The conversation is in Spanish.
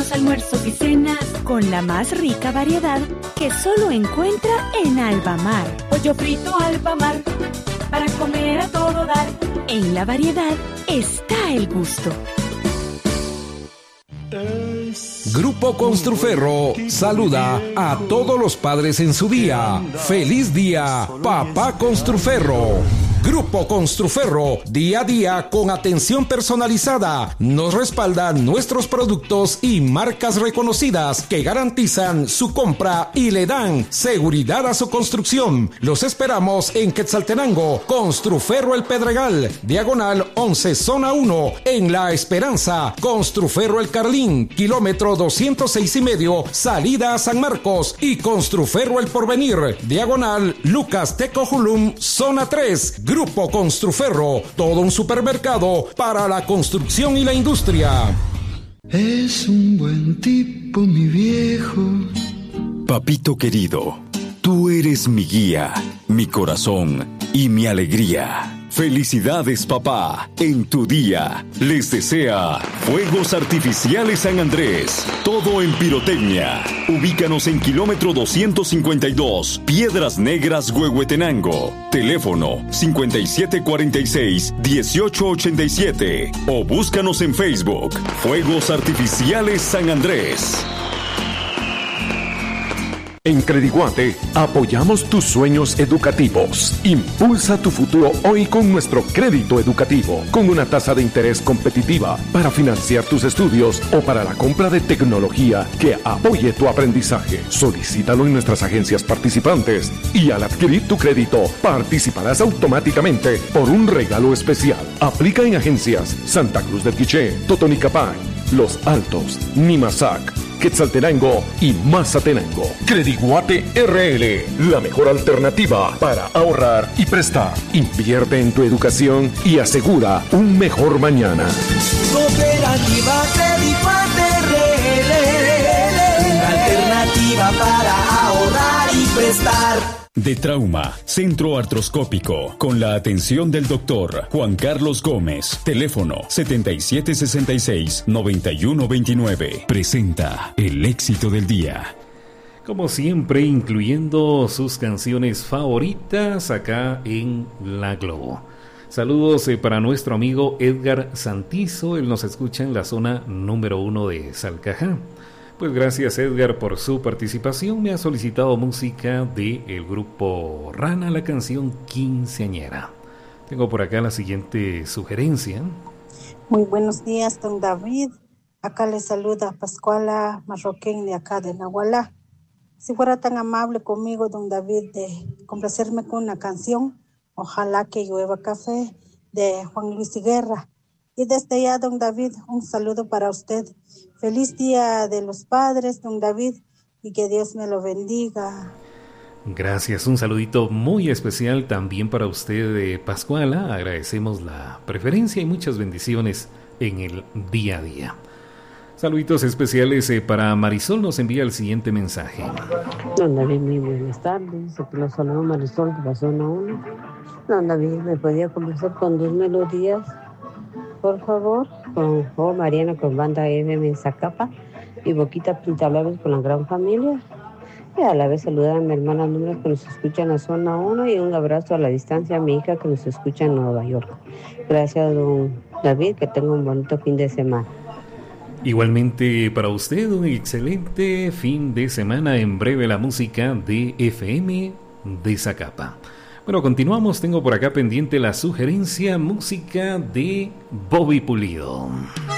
desayunos, almuerzos y cenas con la más rica variedad que solo encuentra en Albamar. Pollo frito Albamar, para comer a todo dar. En la variedad está el gusto. Grupo Construferro saluda a todos los padres en su día. ¡Feliz día, Papá Construferro! Grupo Construferro, día a día con atención personalizada. Nos respaldan nuestros productos y marcas reconocidas que garantizan su compra y le dan seguridad a su construcción. Los esperamos en Quetzaltenango, Construferro El Pedregal, diagonal 11 zona 1, en La Esperanza. Construferro El Carlín, kilómetro 206.5, salida a San Marcos, y Construferro El Porvenir, diagonal Lucas Tecojulum, zona 3. Grupo Construferro, todo un supermercado para la construcción y la industria. Es un buen tipo, mi viejo. Papito querido, tú eres mi guía, mi corazón y mi alegría. Felicidades, papá, en tu día. Les desea Fuegos Artificiales San Andrés. Todo en pirotecnia. Ubícanos en kilómetro 252, Piedras Negras, Huehuetenango. Teléfono 5746-1887. O búscanos en Facebook. Fuegos Artificiales San Andrés. En Crediguate apoyamos tus sueños educativos. Impulsa tu futuro hoy con nuestro crédito educativo, con una tasa de interés competitiva para financiar tus estudios o para la compra de tecnología que apoye tu aprendizaje. Solicítalo en nuestras agencias participantes y al adquirir tu crédito participarás automáticamente por un regalo especial. Aplica en agencias Santa Cruz del Quiché, Totonicapán, Los Altos, Nimazac, Quetzaltenango y Mazatenango. Crediguate RL, la mejor alternativa para ahorrar y prestar. Invierte en tu educación y asegura un mejor mañana. Cooperativa Crediguate RL, una alternativa para ahorrar y prestar. De Trauma, Centro Artroscópico, con la atención del doctor Juan Carlos Gómez. Teléfono 7766-9129. Presenta el éxito del día. Como siempre, incluyendo sus canciones favoritas acá en La Globo. Saludos para nuestro amigo Edgar Santizo. Él nos escucha en la zona número 1 de Salcajá. Pues gracias, Edgar, por su participación. Me ha solicitado música del grupo Rana, la canción Quinceañera. Tengo por acá la siguiente sugerencia. Muy buenos días, don David. Acá le saluda Pascuala Marroquín de acá de Nahualá. Si fuera tan amable conmigo, don David, de complacerme con una canción, Ojalá que llueva café, de Juan Luis Guerra. Y desde allá, don David, un saludo para usted. Feliz Día de los Padres, don David, y que Dios me lo bendiga. Gracias, un saludito muy especial también para usted, Pascuala. Agradecemos la preferencia y muchas bendiciones en el día a día. Saluditos especiales para Marisol, nos envía el siguiente mensaje. Don David, muy buenas tardes. Los saludo Marisol de la zona 1. Don David, ¿me podía conversar con 2 melodías? Por favor, con Mariana con Banda FM en Zacapa y Boquita Pintalabios con la gran familia. Y a la vez saludar a mi hermana Números que nos escucha en la zona 1 y un abrazo a la distancia a mi hija que nos escucha en Nueva York. Gracias, don David, que tenga un bonito fin de semana. Igualmente para usted, un excelente fin de semana. En breve la música de FM de Zacapa. Bueno, continuamos. Tengo por acá pendiente la sugerencia música de Bobby Pulido.